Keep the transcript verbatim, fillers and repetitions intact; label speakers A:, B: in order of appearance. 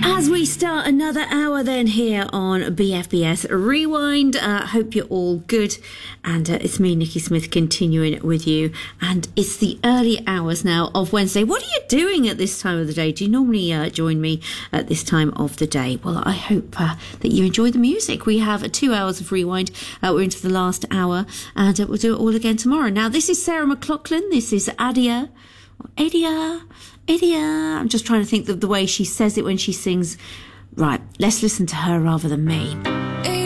A: As we start another hour then here on B F B S Rewind, uh, hope you're all good, and uh, it's me, Nikki Smith, continuing with you, and it's the early hours now of Wednesday. What are you doing at this time of the day? Do you normally uh, join me at this time of the day? Well, I hope uh, that you enjoy the music. We have uh, two hours of Rewind. Uh, we're into the last hour, and uh, we'll do it all again tomorrow. Now, this is Sarah McLachlan. This is Adia, or Adia. Idia. I'm just trying to think of the way she says it when she sings. Right, let's listen to her rather than me.